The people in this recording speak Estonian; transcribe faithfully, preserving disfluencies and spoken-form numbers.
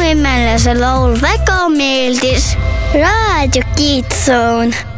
emmele see laul väga meeldis. Raadio Kids Zone.